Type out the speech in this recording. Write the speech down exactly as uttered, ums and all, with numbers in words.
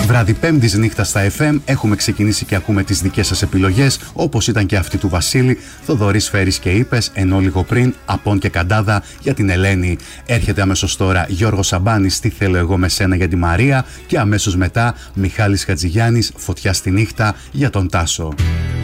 Βράδυ Πέμπτης νύχτα στα εφ εμ, έχουμε ξεκινήσει και ακούμε τις δικές σας επιλογές, όπως ήταν και αυτή του Βασίλη, Θοδωρής Φέρης και Είπες, ενώ λίγο πριν Απών και Καντάδα για την Ελένη. Έρχεται αμέσως τώρα Γιώργος Σαμπάνης, Τι θέλω εγώ με σένα για τη Μαρία, και αμέσως μετά Μιχάλης Χατζηγιάννης, Φωτιά στη νύχτα για τον Τάσο.